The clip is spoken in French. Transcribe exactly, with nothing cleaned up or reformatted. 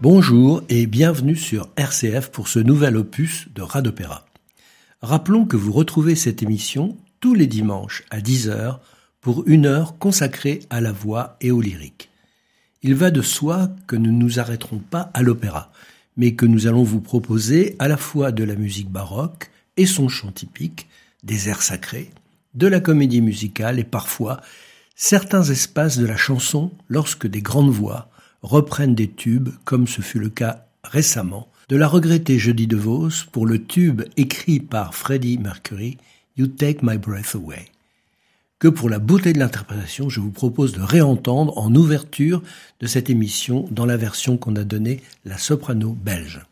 Bonjour et bienvenue sur R C F pour ce nouvel opus de Rat d'Opéra. Rappelons que vous retrouvez cette émission tous les dimanches à dix heures pour une heure consacrée à la voix et au lyrique. Il va de soi que nous ne nous arrêterons pas à l'opéra, mais que nous allons vous proposer à la fois de la musique baroque et son chant typique, des airs sacrés, de la comédie musicale et parfois certains espaces de la chanson lorsque des grandes voix reprennent des tubes, comme ce fut le cas récemment de la regrettée Jody DeVos pour le tube écrit par Freddie Mercury, You Take My Breath Away, que pour la beauté de l'interprétation, je vous propose de réentendre en ouverture de cette émission dans la version qu'on a donnée la soprano belge.